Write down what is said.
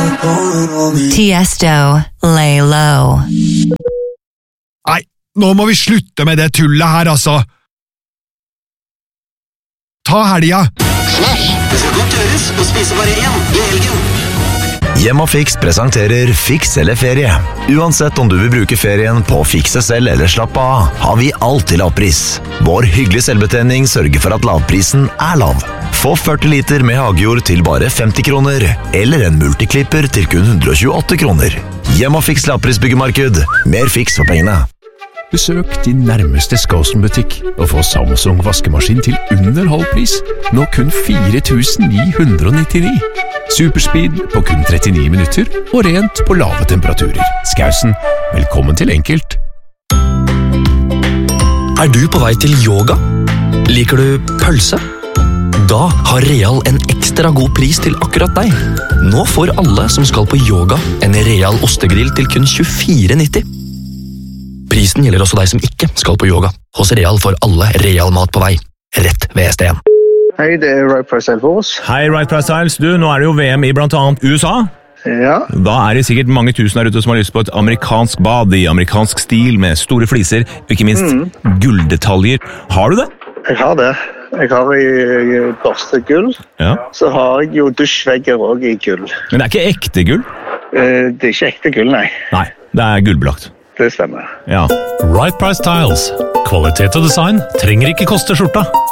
Tiesto, Lay Low. Nei, nå må vi slutte med det tullet her, altså. Ta helga. Smash! Det skal godt gjøres å spise bare én i helgen. Hjem og Fiks presenterer Fiks eller ferie. Uansett om du vil bruke ferien på å fikse selv eller slappe av, har vi alltid lavpris. Vår hyggelige selvbetjening sørger for at lavprisen er lav. Få 40 liter med hagejord til bare 50 kroner, eller en multiklipper til kun 128 kroner. Hjem og Fiks lavprisbyggemarked. Mer Fiks for pengene. Besøk din nærmeste Skåsen-butikk og få Samsung vaskemaskin til under halv pris. Nå kun 4.999. Superspeed på kun 39 minutter og rent på lave temperaturer. Skausen, velkommen til enkelt. Er du på vei til yoga? Liker du pølse? Da har Real en ekstra god pris til akkurat deg. Nå får alle som skal på yoga en Real ostegrill til kun 24,90. Prisen gjelder også deg som ikke skal på yoga. Hos Real får alle Real mat på vei. Rett ved STN. Hei, det er Right Price Styles. Hei, Right Price Styles. Du, nå er det jo VM i blant annet USA. Ja. Da er det sikkert mange tusen der ute som har lyst på et amerikansk bad i amerikansk stil med store fliser, og ikke minst gulldetaljer. Har du det? Jeg har det. Jeg har i børstegull. Ja. Så har jeg jo dusjvegger også i gull. Men det er ikke ekte gull? Det er ikke ekte gull, nei. Nei, det er gullbelagt. Det stemmer. Ja. Right Price Tiles. Kvalitet og design trenger ikke koste skjorta.